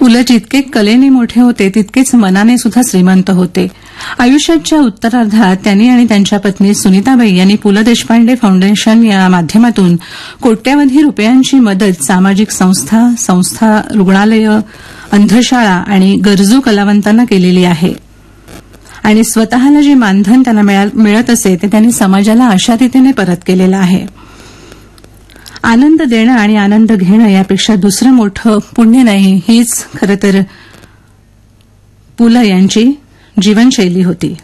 पुलं जितके कलेने मोठे होते तितकेच मनाने सुद्धा श्रीमंत होते. आयुष्याच्या उत्तरार्धात त्यांनी आणि त्यांच्या पत्नी सुनीताबाई यांनी पु ल देशपांडे फाउंडेशन या माध्यमातून कोट्यवधी रुपयांची मदत सामाजिक संस्था, रुग्णालयं, अंधशाळा आणि गरजू कलावंतांना केलेली आहे. आणि स्वतःला जे मानधन त्यांना मिळत असे ते त्यांनी समाजाला अशा रीतीने परत केलेलं आहे. आनंद देणं आणि आनंद घेणं यापेक्षा दुसरं मोठं पुण्य नाही, हीच खरं तर पु ल यांची जीवनशैली होती.